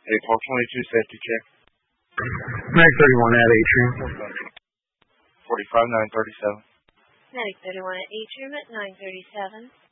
April 22 safety check. Mag 31 at Atrium. 45 937. Medic 31 at Atrium at 937.